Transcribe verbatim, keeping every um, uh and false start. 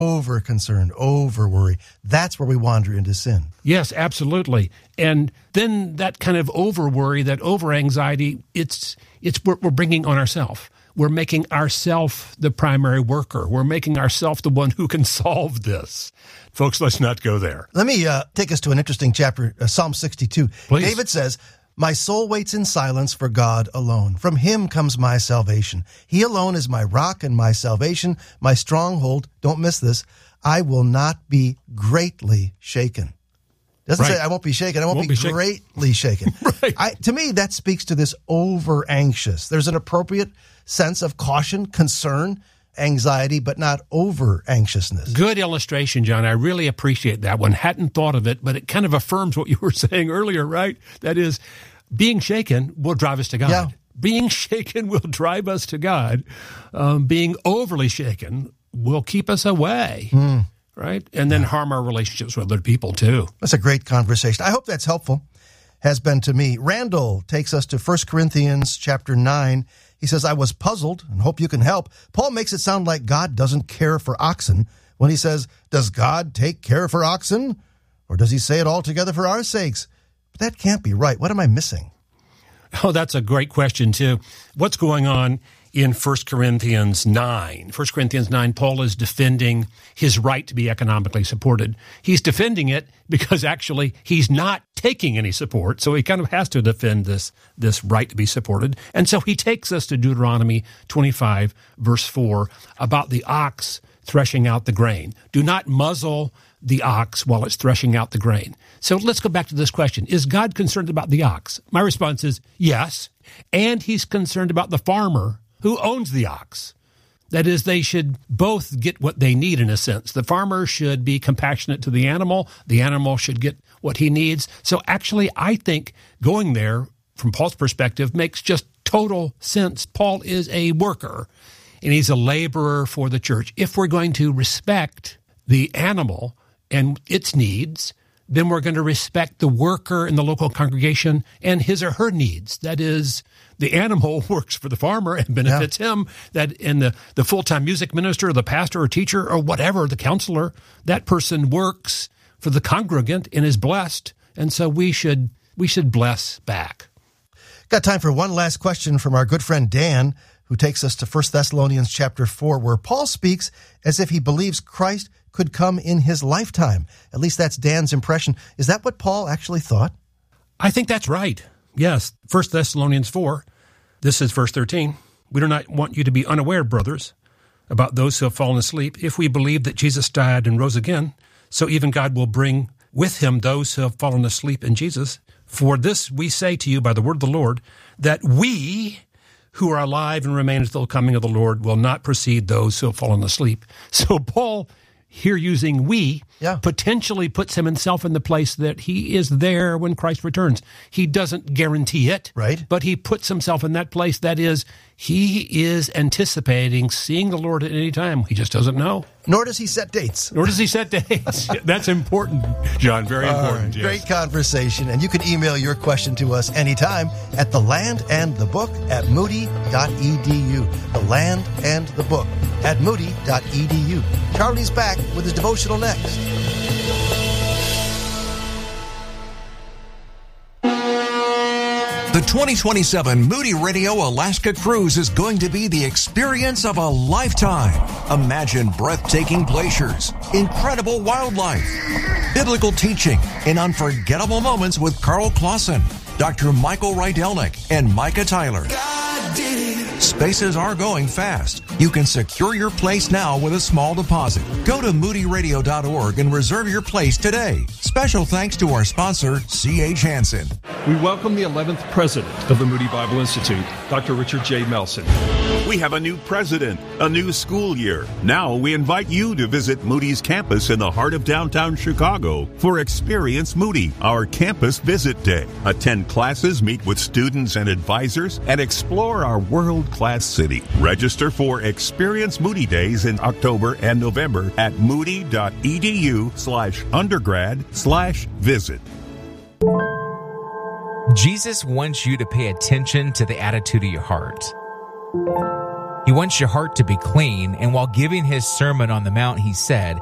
Over concerned, over worry. That's where we wander into sin. Yes, absolutely. And then that kind of over worry, that over anxiety, it's it's what we're bringing on ourselves. We're making ourselves the primary worker. We're making ourselves the one who can solve this. Folks, let's not go there. Let me uh, take us to an interesting chapter, uh, Psalm sixty-two. Please. David says, "My soul waits in silence for God alone. From him comes my salvation. He alone is my rock and my salvation, my stronghold." Don't miss this. "I will not be greatly shaken." Doesn't Right. say I won't be shaken. I won't, Won't be, be shaken. greatly shaken. Right. I, to me, that speaks to this over anxious. There's an appropriate sense of caution, concern, anxiety, but not over anxiousness. Good illustration, John. I really appreciate that one. Hadn't thought of it, but it kind of affirms what you were saying earlier, right? That is, being shaken will drive us to God. Yeah. Being shaken will drive us to God. Um, being overly shaken will keep us away, Mm. right? And then harm our relationships with other people, too. That's a great conversation. I hope that's helpful. Has been to me. Randall takes us to First Corinthians chapter nine. He says, "I was puzzled and hope you can help." Paul makes it sound like God doesn't care for oxen when he says, "Does God take care for oxen? Or does he say it all together for our sakes?" But that can't be right. What am I missing? Oh, that's a great question, too. What's going on in First Corinthians nine? First Corinthians nine, Paul is defending his right to be economically supported. He's defending it because actually he's not taking any support, so he kind of has to defend this, this right to be supported. And so he takes us to Deuteronomy twenty-five, verse four, about the ox threshing out the grain. Do not muzzle the ox while it's threshing out the grain. So let's go back to this question. Is God concerned about the ox? My response is yes. And he's concerned about the farmer who owns the ox. That is, they should both get what they need in a sense. The farmer should be compassionate to the animal. The animal should get what he needs. So actually, I think going there from Paul's perspective makes just total sense. Paul is a worker and he's a laborer for the church. If we're going to respect the animal and its needs, then we're going to respect the worker in the local congregation and his or her needs. That is, the animal works for the farmer and benefits yeah. him. That and the, the full-time music minister, the pastor or teacher or whatever, the counselor, that person works for the congregant and is blessed. And so we should we should bless back. Got time for one last question from our good friend Dan, who takes us to First Thessalonians chapter four, where Paul speaks as if he believes Christ could come in his lifetime. At least that's Dan's impression. Is that what Paul actually thought? I think that's right. Yes. First Thessalonians four, this is verse thirteen. "We do not want you to be unaware, brothers, about those who have fallen asleep. If we believe that Jesus died and rose again, so even God will bring with him those who have fallen asleep in Jesus. For this we say to you by the word of the Lord, that we who are alive and remain until the coming of the Lord will not precede those who have fallen asleep." So Paul, here using we, yeah. potentially puts himself in the place that he is there when Christ returns. He doesn't guarantee it, right? But he puts himself in that place. That is, he is anticipating seeing the Lord at any time. He just doesn't know. Nor does he set dates. Nor does he set dates. That's important, John, very important. Right. Yes. Great conversation. And you can email your question to us anytime at the land and the book at moody dot e d u. The Land and the Book at moody dot e d u. Charlie's back with his devotional next. The twenty twenty-seven Moody Radio Alaska Cruise is going to be the experience of a lifetime. Imagine breathtaking glaciers, incredible wildlife, biblical teaching, and unforgettable moments with Carl Clausen, Doctor Michael Rydelnik, and Micah Tyler. Spaces are going fast. You can secure your place now with a small deposit. Go to moody radio dot org and reserve your place today. Special thanks to our sponsor, C H Hansen. We welcome the eleventh president of the Moody Bible Institute, Doctor Richard J. Melson. We have a new president, a new school year. Now we invite you to visit Moody's campus in the heart of downtown Chicago for Experience Moody, our campus visit day. Attend classes, meet with students and advisors, and explore our world-class city. Register for Experience Moody Days in October and November at moody dot e d u slash undergrad slash visit. Jesus wants you to pay attention to the attitude of your heart. He wants your heart to be clean, and while giving his Sermon on the Mount, he said,